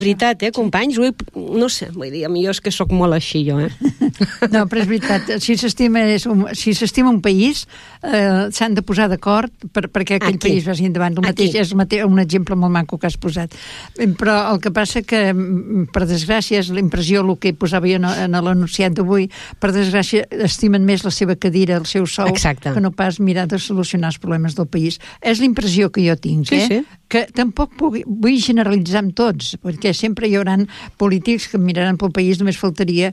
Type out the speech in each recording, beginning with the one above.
Veritat, companys? No sé, vull dir, a mi és que sóc molt així, jo, No, però és veritat, si s'estima un país, s'han de posar d'acord perquè aquell país vagi endavant. El mateix és un exemple molt maco que has posat. Però el que passa que, per desgràcia, és la impressió, el que posava jo en l'enunciat d'avui, per desgràcia, estimen més la seva cadira, el seu sou, que no pas mirar de solucionar els problemes del país. És la impressió que jo tinc, que tampoc vull generalitzar amb tots, perquè sempre hi haurà polítics que miraran pel país, només faltaria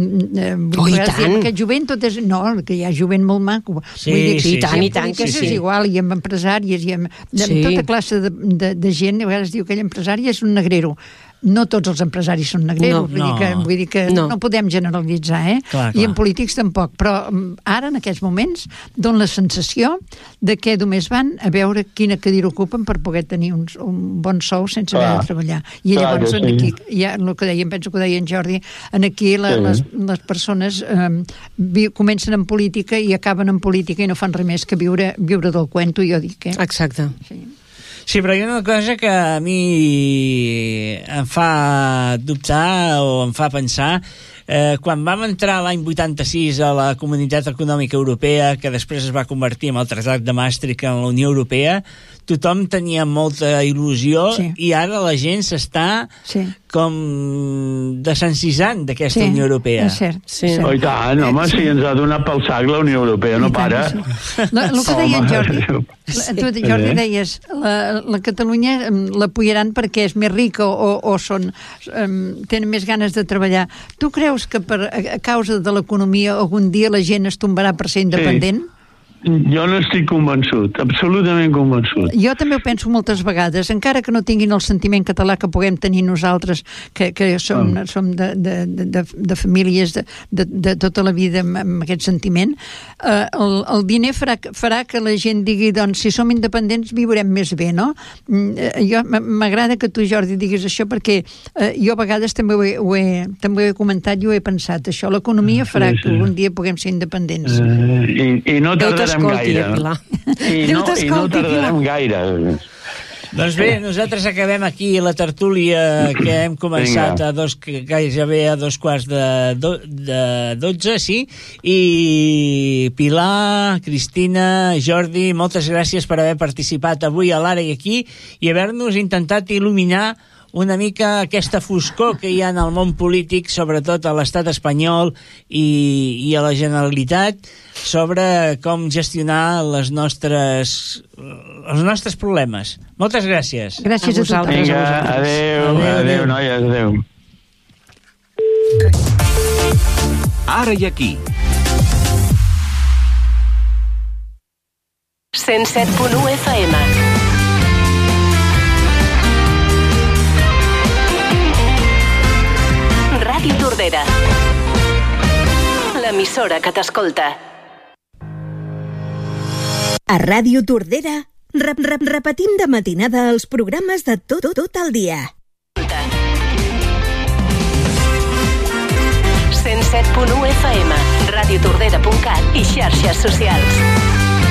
i tant! Aquest jovent tot és... No, que hi ha jovent molt maco. I tant que sí. És igual, i amb empresàries, i amb tota classe de gent, a vegades diu que aquell empresari és un negrero. No tots els empresaris són negreros, vull dir que no podem generalitzar, i en polítics tampoc, però ara, en aquests moments, donen la sensació de que només van a veure quina cadira ocupen per poder tenir un bon sou sense haver de treballar. I llavors, aquí, ja el que dèiem, penso que ho deia en Jordi, aquí les persones comencen en política i acaben en política i no fan res més que viure del cuento, jo dic. Exacte. Sí, però hi ha una cosa que a mi em fa dubtar o em fa pensar. Quan vam entrar l'any 86 a la Comunitat Econòmica Europea, que després es va convertir en el Tractat de Maastricht en la Unió Europea, tothom tenia molta il·lusió i ara la gent s'està com desencisant d'aquesta Unió Europea. És cert. Oh, i tant, home, si ens ha donat pel sac la Unió Europea, no para. El que deia en Jordi, tu, Jordi, deies, la Catalunya l'apoyaran perquè és més rica o tenen més ganes de treballar. Tu creus que a causa de l'economia algun dia la gent es tombarà per ser independent? Jo no estic convençut, absolutament convençut. Jo també ho penso moltes vegades, encara que no tinguin el sentiment català que puguem tenir nosaltres, que som de famílies de tota la vida amb aquest sentiment, el diner farà que la gent digui, doncs, si som independents viurem més bé, no? M'agrada que tu, Jordi, diguis això, perquè jo a vegades també ho he comentat i ho he pensat, això, l'economia farà que algun dia puguem ser independents. I no tardarem gaire. I no tardarem gaire. Doncs bé, nosaltres acabem aquí la tertúlia que hem començat gairebé a 11:45, sí? I Pilar, Cristina, Jordi, moltes gràcies per haver participat avui a l'Ara i aquí i haver-nos intentat il·luminar una mica aquesta foscor que hi ha en el món polític, sobretot a l'estat espanyol i a la Generalitat, sobre com gestionar els nostres problemes. Moltes gràcies. Gràcies a vosaltres. Vinga, adéu, noies, adéu. Ara i aquí. 107.1 FM. Ràdio Tordera, l'emissora que t'escolta. A Ràdio Tordera repetim de matinada els programes de tot el dia. 107.1 FM, radiotordera.cat i xarxes socials.